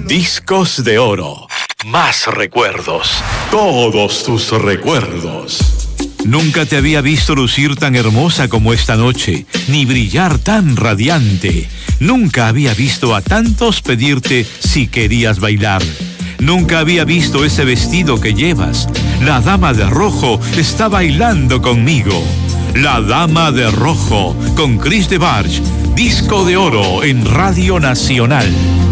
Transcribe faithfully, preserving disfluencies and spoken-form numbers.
Discos de oro. Más recuerdos. Todos tus recuerdos. Nunca te había visto lucir tan hermosa como esta noche, ni brillar tan radiante. Nunca había visto a tantos pedirte si querías bailar. Nunca había visto ese vestido que llevas. La dama de rojo está bailando conmigo. La dama de rojo, con Chris DeBarge. Disco de oro en Radio Nacional.